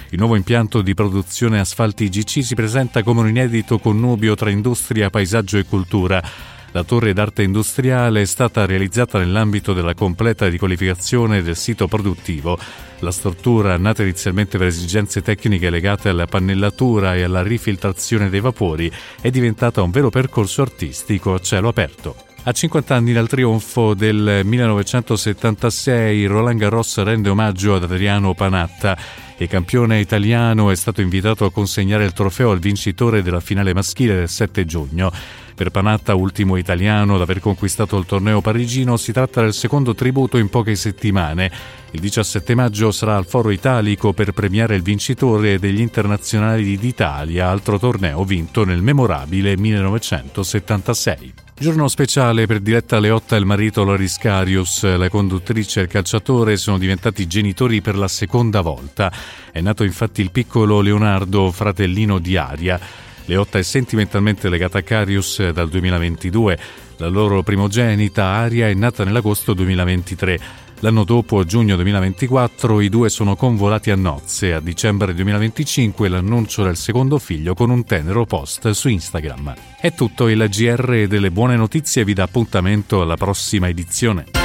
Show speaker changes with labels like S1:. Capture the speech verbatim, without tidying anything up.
S1: Il nuovo impianto di produzione asfalti I G C si presenta come un inedito connubio tra industria, paesaggio e cultura. La torre d'arte industriale è stata realizzata nell'ambito della completa riqualificazione del sito produttivo. La struttura, nata inizialmente per esigenze tecniche legate alla pannellatura e alla rifiltrazione dei vapori, è diventata un vero percorso artistico a cielo aperto. A cinquanta anni dal trionfo del millenovecentosettantasei, Roland Garros rende omaggio ad Adriano Panatta. Il campione italiano è stato invitato a consegnare il trofeo al vincitore della finale maschile del sette giugno. Per Panatta, ultimo italiano ad aver conquistato il torneo parigino, si tratta del secondo tributo in poche settimane. Il diciassette maggio sarà al Foro Italico per premiare il vincitore degli Internazionali d'Italia, altro torneo vinto nel memorabile millenovecentosettantasei. Giorno speciale per Diletta Leotta e il marito Loris Karius. La conduttrice e il calciatore sono diventati genitori per la seconda volta. È nato infatti il piccolo Leonardo, fratellino di Aria. Leotta è sentimentalmente legata a Karius dal duemilaventidue. La loro primogenita, Aria, è nata nell'agosto duemilaventitré. L'anno dopo, a giugno duemilaventiquattro, i due sono convolati a nozze. A dicembre duemilaventicinque l'annuncio del secondo figlio con un tenero post su Instagram. È tutto, il G R delle buone notizie vi dà appuntamento alla prossima edizione.